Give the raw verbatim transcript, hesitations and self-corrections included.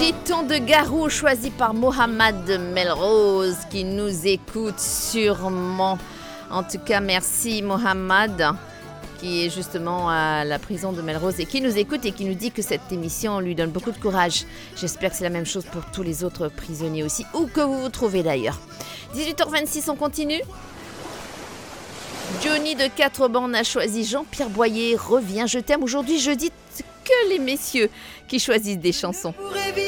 Giton de Garou, choisi par Mohamed Melrose, qui nous écoute sûrement. En tout cas, merci Mohamed, qui est justement à la prison de Melrose et qui nous écoute et qui nous dit que cette émission lui donne beaucoup de courage. J'espère que c'est la même chose pour tous les autres prisonniers aussi, où que vous vous trouvez d'ailleurs. dix-huit heures vingt-six, on continue. Johnny de Quatre-Bornes a choisi Jean-Pierre Boyer, Reviens, je t'aime. Aujourd'hui, je dis que les messieurs qui choisissent des chansons.